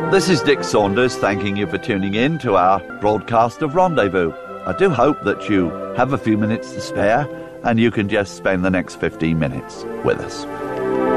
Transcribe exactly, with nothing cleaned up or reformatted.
This is Dick Saunders thanking you for tuning in to our broadcast of Rendezvous. I do hope that you have a few minutes to spare and you can just spend the next fifteen minutes with us.